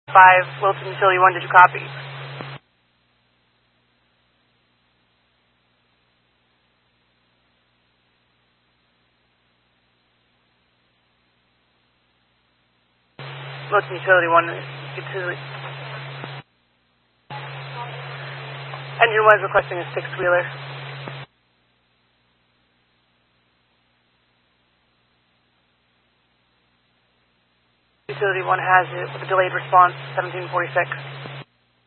5, Wilton Utility 1, did you copy? Wilton Utility 1, Utility. Engine 1 is requesting a 6-wheeler. Utility 1 has it with a delayed response, 1746.